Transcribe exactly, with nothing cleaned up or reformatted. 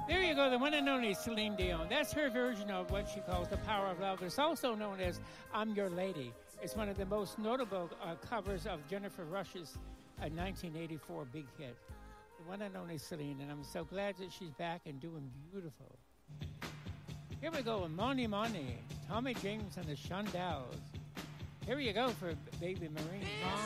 There you go, the one and only Celine Dion. That's her version of what she calls The Power of Love. It's also known as I'm Your Lady. It's one of the most notable uh, covers of Jennifer Rush's uh, nineteen eighty-four big hit. The one and only Celine, and I'm so glad that she's back and doing beautiful. Here we go, Money Money, Tommy James and the Shondells. Here you go for Baby Marine.